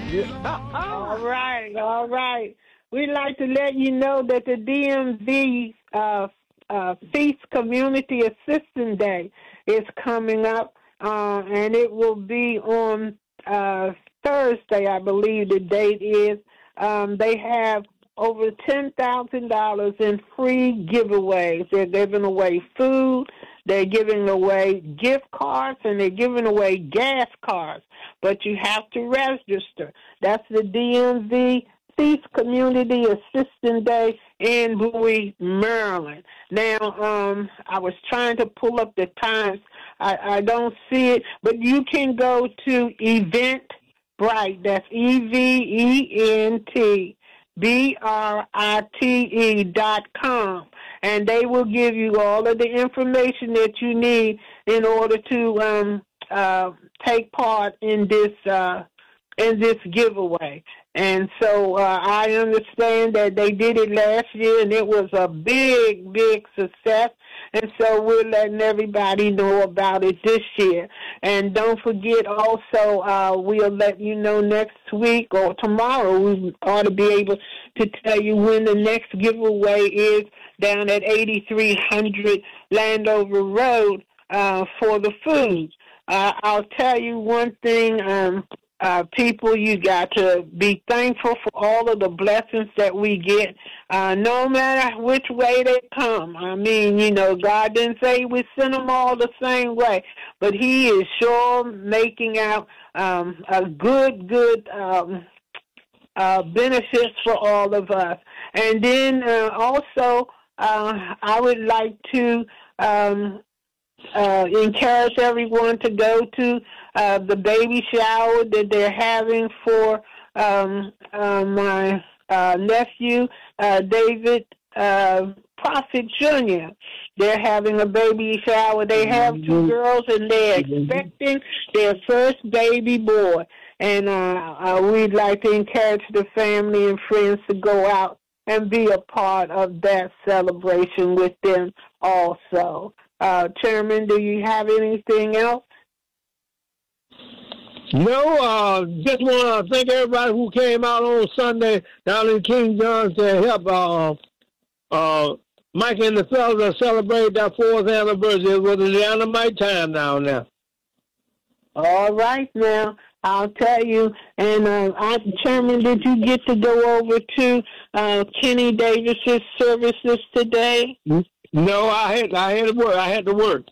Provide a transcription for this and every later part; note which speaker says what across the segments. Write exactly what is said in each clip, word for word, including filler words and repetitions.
Speaker 1: All right, all right. We'd like to let you know that the D M V uh, uh, Feast Community Assistance Day is coming up, uh, and it will be on uh, Thursday, I believe the date is. Um, they have over ten thousand dollars in free giveaways. They're giving away food, they're giving away gift cards, and they're giving away gas cards. But you have to register. That's the D M V Feast Community Assistance Day in Bowie, Maryland. Now, um, I was trying to pull up the times. I, I don't see it, but you can go to Eventbrite. That's E V E N T B R I T E dot com, and they will give you all of the information that you need in order to um, uh, take part in this uh, in this giveaway. And so uh, I understand that they did it last year, and it was a big, big success. And so we're letting everybody know about it this year. And don't forget also, uh, we'll let you know next week or tomorrow. We ought to be able to tell you when the next giveaway is down at eighty-three hundred Landover Road uh, for the food. Uh, I'll tell you one thing, um, uh, people, you got to be thankful for all of the blessings that we get, uh, no matter which way they come. I mean, you know, God didn't say we send them all the same way, but he is sure making out um, a good, good um, uh, benefits for all of us. And then uh, also, uh, I would like to um, Uh, encourage everyone to go to uh, the baby shower that they're having for um, uh, my uh, nephew, uh, David uh, Prophet Junior They're having a baby shower. They have two girls, and they're expecting their first baby boy. And uh, uh, we'd like to encourage the family and friends to go out and be a part of that celebration with them also. Uh, Chairman, do you have anything else?
Speaker 2: No, uh, just want to thank everybody who came out on Sunday down in King John's to help uh, uh, Mike and the fellas celebrate that fourth anniversary. It was a dynamite time down there.
Speaker 1: All right, now, I'll tell you. And, uh, I, Chairman, did you get to go over to uh, Kenny Davis's services today?
Speaker 2: Mm-hmm. No, I had I had to work. I had to work.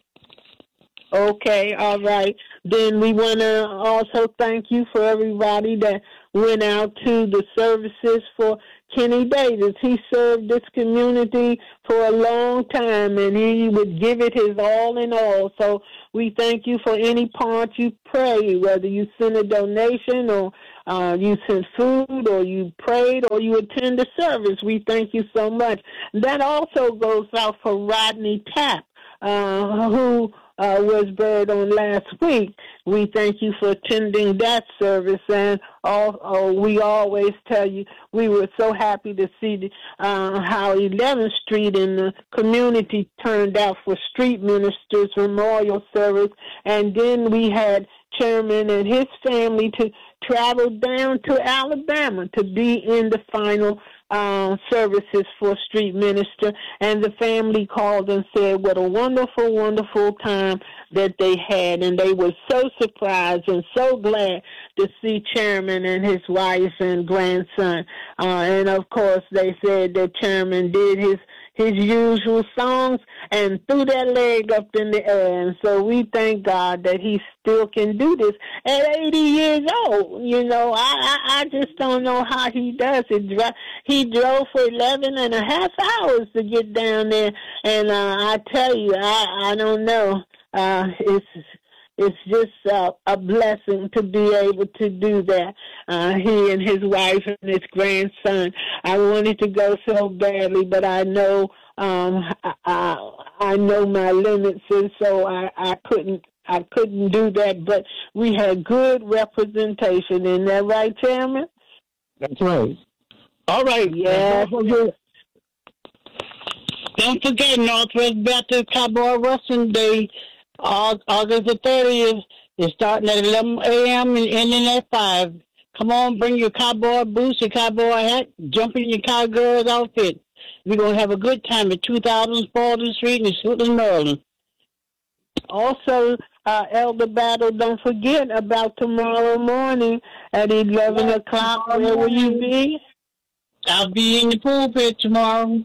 Speaker 1: Okay, all right. Then we want to also thank you for everybody that went out to the services for Kenny Davis. He served this community for a long time, and he would give it his all in all. So we thank you for any part you pray, whether you send a donation or uh, you sent food or you prayed or you attend the service. We thank you so much. That also goes out for Rodney Tapp, uh, who uh, was buried on last week. We thank you for attending that service, and all, oh, we always tell you we were so happy to see the, uh, how eleventh Street in the community turned out for Street Ministers Memorial Service, and then we had Chairman and his family to travel down to Alabama to be in the final uh, services for Street Minister, and the family called and said what a wonderful, wonderful time that they had, and they were so surprised and so glad to see Chairman and his wife and grandson. Uh, and, of course, they said that Chairman did his his usual songs and threw that leg up in the air. And so we thank God that he still can do this at eighty years old. You know, I, I, I just don't know how he does it. He drove for eleven and a half hours to get down there. And uh, I tell you, I, I don't know. Uh, it's It's just uh, a blessing to be able to do that. Uh, he and his wife and his grandson. I wanted to go so badly, but I know um, I, I know my limits, and so I, I couldn't. I couldn't do that. But we had good representation. Isn't that right, Chairman?
Speaker 2: That's right. All right.
Speaker 1: Yeah.
Speaker 2: Don't forget,
Speaker 1: Don't forget Northwest Baptist Cowboy Wrestling Day. August the thirtieth is starting at eleven a.m. and ending at five.
Speaker 3: Come on, bring your cowboy boots, your cowboy hat, jump in your cowgirl's outfit. We're going to have a good time at two thousand Spalding Street in Suitland, Maryland.
Speaker 1: Also, uh, Elder Battle, don't forget about tomorrow morning at eleven o'clock. Where will you be?
Speaker 3: I'll be in the pulpit tomorrow.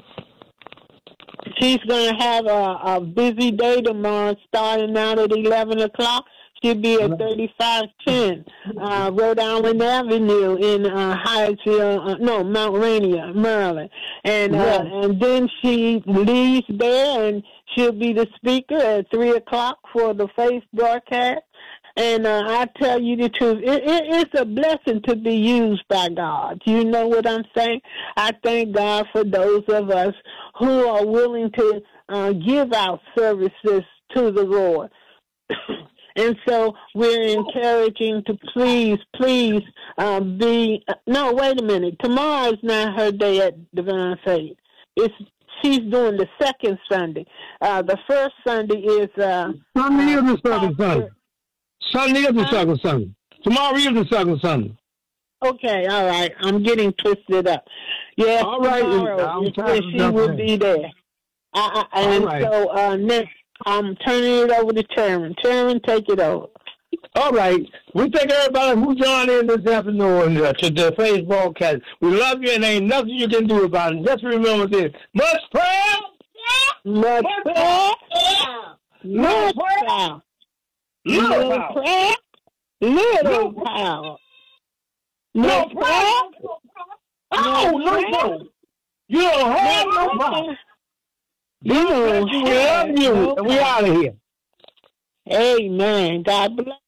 Speaker 1: She's going to have a, a busy day tomorrow, starting out at eleven o'clock. She'll be at thirty-five ten uh, Rhode Island Avenue in uh, Hyattsville, uh, no, Mount Rainier, Maryland. And uh,
Speaker 3: Yeah.
Speaker 1: and then she leaves there, and she'll be the speaker at three o'clock for the Faith broadcast. And uh, I tell you the truth, it, it, it's a blessing to be used by God. You know what I'm saying? I thank God for those of us who are willing to uh, give out services to the Lord. And so we're encouraging to please, please uh, be, uh, no, wait a minute. Tomorrow is not her day at Divine Faith. It's She's doing the second Sunday. Uh, the first Sunday is... Uh,
Speaker 2: Sunday is the
Speaker 1: uh,
Speaker 2: second Sunday. Sunday is the second Sunday. Tomorrow is the second Sunday.
Speaker 1: Okay, all right. I'm getting twisted up. Yes,
Speaker 2: all right.
Speaker 1: tomorrow is when she will be there. I, I, and right. so uh, next, I'm turning it over to Chairman. Chairman, take it over.
Speaker 2: All right. We thank everybody who joined in this afternoon uh, to the Faith broadcast. We love you, and there ain't nothing you can do about it. Just remember this. Much prayer.
Speaker 1: Much prayer. Much power. Little prayer. Little power.
Speaker 2: No prayer. Oh, no power. You don't have no power.
Speaker 1: You don't have
Speaker 2: you. No and we out of here.
Speaker 1: Amen. God bless.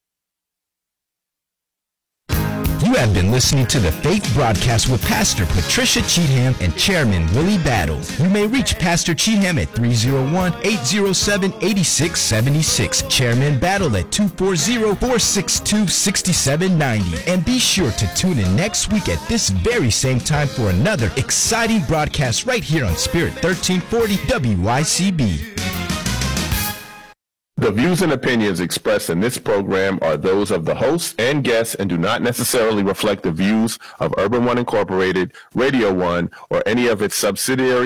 Speaker 4: You have been listening to the Faith Broadcast with Pastor Patricia Cheatham and Chairman Willie Battle. You may reach Pastor Cheatham at three oh one, eight oh seven, eight six seven six, Chairman Battle at two four zero, four six two, six seven nine zero. And be sure to tune in next week at this very same time for another exciting broadcast right here on Spirit thirteen forty W Y C B.
Speaker 5: The views and opinions expressed in this program are those of the hosts and guests and do not necessarily reflect the views of Urban One Incorporated, Radio One, or any of its subsidiaries